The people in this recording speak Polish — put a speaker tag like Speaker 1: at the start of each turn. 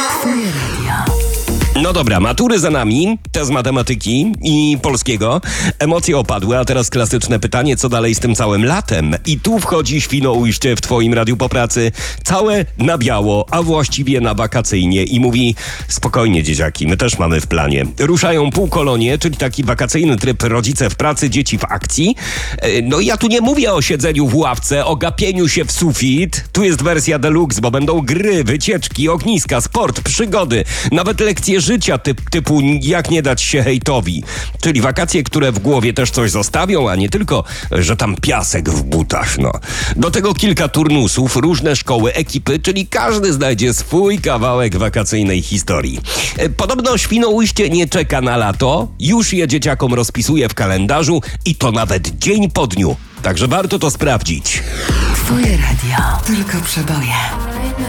Speaker 1: Twoje radio.
Speaker 2: No dobra, matury za nami, te z matematyki i polskiego. Emocje opadły, a teraz klasyczne pytanie, co dalej z tym całym latem? I tu wchodzi Świnoujście w twoim radiu po pracy, całe na biało, a właściwie na wakacyjnie i mówi: spokojnie dzieciaki, my też mamy w planie. Ruszają półkolonie, czyli taki wakacyjny tryb rodzice w pracy, dzieci w akcji. No i ja tu nie mówię o siedzeniu w ławce, o gapieniu się w sufit. Tu jest wersja deluxe, bo będą gry, wycieczki, ogniska, sport, przygody, nawet lekcje życia typu jak nie dać się hejtowi. Czyli wakacje, które w głowie też coś zostawią, a nie tylko, że tam piasek w butach, no. Do tego kilka turnusów, różne szkoły, ekipy, czyli każdy znajdzie swój kawałek wakacyjnej historii. Podobno Świnoujście nie czeka na lato, już je dzieciakom rozpisuje w kalendarzu i to nawet dzień po dniu. Także warto to sprawdzić.
Speaker 1: Twoje radio. Tylko przeboje.